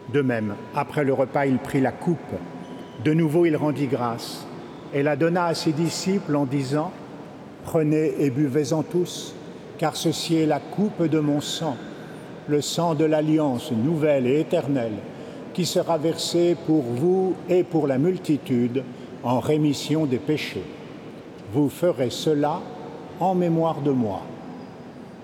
De même, après le repas, il prit la coupe. De nouveau, il rendit grâce et la donna à ses disciples en disant : « Prenez et buvez-en tous, car ceci est la coupe de mon sang, le sang de l'alliance nouvelle et éternelle, qui sera versé pour vous et pour la multitude en rémission des péchés. Vous ferez cela en mémoire de moi. »